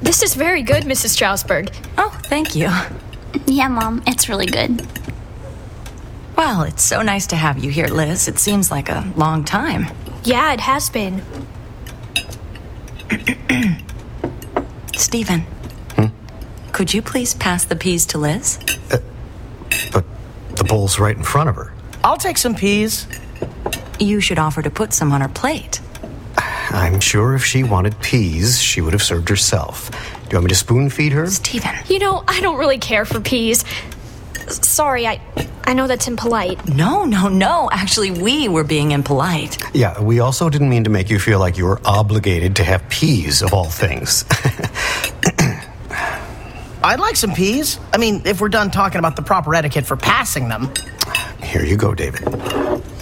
This is very good, Mrs. Strasberg. Oh, thank you. Yeah, Mom, it's really good. Well, it's so nice to have you here, Liz. It seems like a long time. Yeah, it has been. Stephen. Could you please pass the peas to Liz? But the bowl's right in front of her. I'll take some peas. You should offer to put some on her plate. I'm sure if she wanted peas, she would have served herself. Do you want me to spoon feed her? Stephen. You know, I don't really care for peas. Sorry, I know that's impolite. No. Actually, we were being impolite. Yeah, we also didn't mean to make you feel like you were obligated to have peas, of all things. I'd like some peas. I mean, if we're done talking about the proper etiquette for passing them. Here you go, David.